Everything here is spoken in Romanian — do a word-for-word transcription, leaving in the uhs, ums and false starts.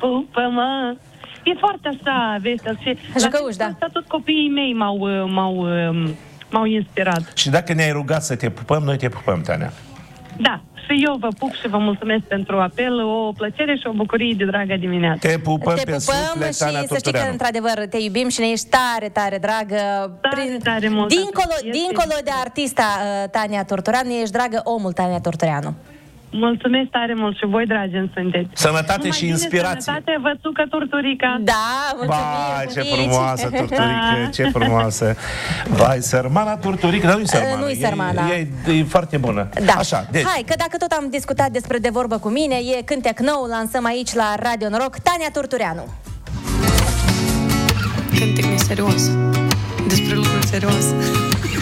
pupă-mă. E foarte așa, vezi, și Jucăuș, da. asta tot copiii mei m-au, m-au, m-au inspirat. Și dacă ne-ai rugat să te pupăm, noi te pupăm, Tania. Da, și eu vă pup și vă mulțumesc pentru apel, o plăcere și o bucurie de dragă dimineață. Te pupăm, Te pe pupăm suflet, Tania și să știi că, Turtureanu. într-adevăr, te iubim și ne ești tare, tare dragă. Tare, tare mult. Dincolo, Este- dincolo de artista uh, Tania Turtureanu, ești dragă omul Tania Turtureanu. Mulțumesc tare mult și voi, dragi, îmi sunteți. Sănătate Numai și bine, inspirație. Sănătate, vă țucă Turturica. Da, mulțumim. Vai, ce bubici. frumoasă, Turturică, ce frumoasă. Vai, sărmana Turturică, dar nu-i sărmana. Nu-i sărmana. E, e, e foarte bună. Da. Așa, deci. Hai, că dacă tot am discutat despre De vorbă cu mine, e cântec nou, lansăm aici la Radio Noroc, Tania Turtureanu. Cântec neserios despre lucruri serioase.